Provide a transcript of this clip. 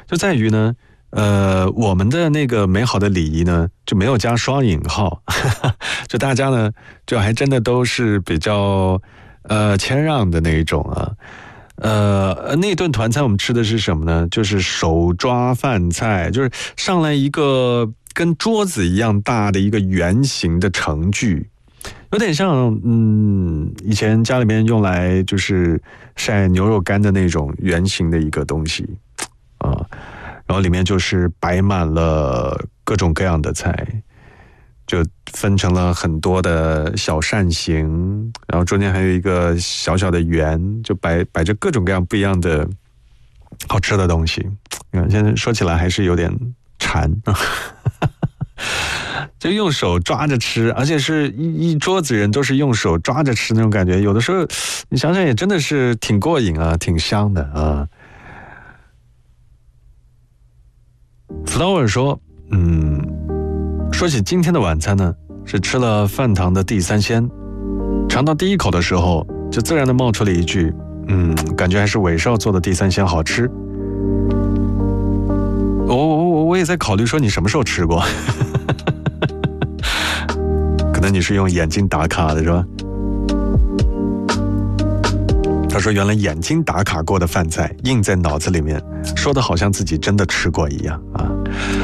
就在于呢，我们的那个美好的礼仪呢，就没有加双引号，就大家呢，就还真的都是比较谦让的那一种啊。那顿团餐我们吃的是什么呢？就是手抓饭菜，就是上来一个跟桌子一样大的一个圆形的盛具，有点像以前家里面用来就是晒牛肉干的那种圆形的一个东西啊，然后里面就是摆满了各种各样的菜，就分成了很多的小扇形，然后中间还有一个小小的圆，就摆着各种各样不一样的好吃的东西。现在说起来还是有点馋，就用手抓着吃，而且是一桌子人都是用手抓着吃那种感觉，有的时候你想想也真的是挺过瘾啊，挺香的啊。福道尔说，说起今天的晚餐呢，是吃了饭堂的地三鲜，尝到第一口的时候，就自然的冒出了一句，感觉还是韦少做的地三鲜好吃。我也在考虑说你什么时候吃过，可能你是用眼睛打卡的是吧？他说原来眼睛打卡过的饭菜印在脑子里面，说的好像自己真的吃过一样啊。